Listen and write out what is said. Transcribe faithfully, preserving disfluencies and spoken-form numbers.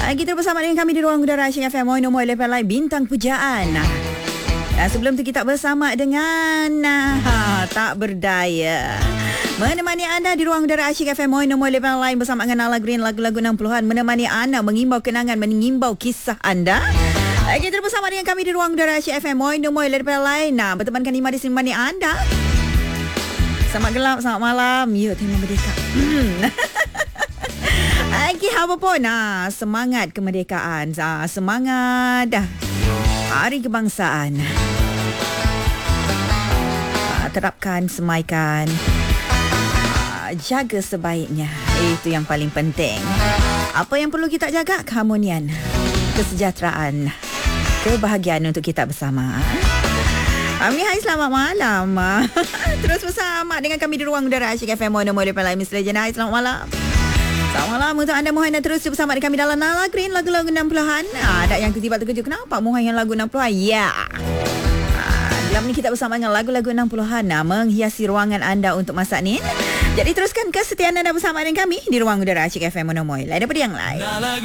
Uh, kita bersama dengan kami di Ruang Udara Asyik F M Moino Moy Lepas Lain Bintang Pujaan. Uh, sebelum tu kita bersama dengan uh, Tak Berdaya menemani anda di Ruang Udara Asyik F M Moino Moy Lepas Lain bersama dengan Ala Green lagu-lagu enam puluhan menemani anda mengimbau kenangan, mengimbau kisah anda. Uh, kita bersama dengan kami di Ruang Udara Asyik F M Moino Moy Lepas Lain. Nah, bertemankan Ima di sini anda. Selamat gelap, selamat malam. Ya, tema merdeka. Lagi apa pun, ah, semangat kemerdekaan, ah, semangat dah Hari Kebangsaan. Ah, terapkan, semaikan, ah, jaga sebaiknya. Itu yang paling penting. Apa yang perlu kita jaga? Keharmonian, kesejahteraan, kebahagiaan untuk kita bersama. Ami, hai, selamat malam. Terus bersama dengan kami di Ruang Udara Asyik F M Mono Moy Lepas Lain Miss Legend. Hai, selamat malam. Selamat malam untuk anda Muhain dan terus bersama dengan kami dalam Nala Green lagu-lagu enam puluhan. Ah, ada yang tertiba terkejut. Kenapa Muhain yang lagu enam puluhan? Ya. Ah, dalam ni kita bersama dengan lagu-lagu enam puluhan ah, menghiasi ruangan anda untuk masa ni. Jadi teruskan kesetiaan anda bersama dengan kami di Ruang Udara Asyik F M Mono Moy. Lain daripada yang lain.